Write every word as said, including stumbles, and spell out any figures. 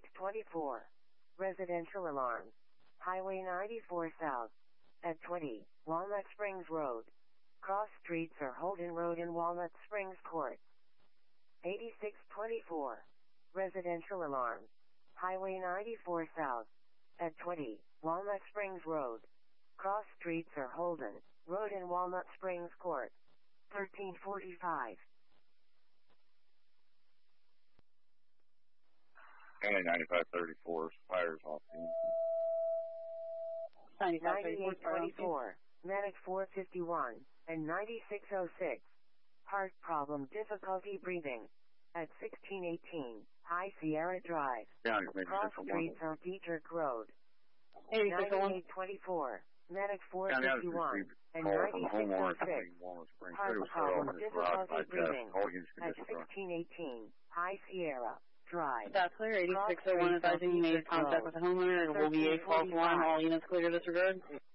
eighty-six twenty-four. Residential alarm. Highway ninety-four South. At twenty, Walnut Springs Road. Cross streets are Holden Road and Walnut Springs Court. eighty-six twenty-four. Residential alarm. Highway ninety-four South. At twenty, Walnut Springs Road. Cross streets are Holden Road and Walnut Springs Court. thirteen forty-five. And ninety-five thirty-four, fires off. ninety-eight twenty-four, Medic four fifty-one, and ninety-six oh six. Heart problem, difficulty breathing. At sixteen eighteen, High Sierra Drive. Cross streets on Dietrich Road. ninety-eight twenty-four, Medic four fifty-one, and ninety-six oh six. Heart problem, difficulty breathing. At sixteen eighteen, High Sierra Drive. That's clear. eighty-six oh one advising you made contact with the homeowner. It will be a false alarm. All units clear to disregard.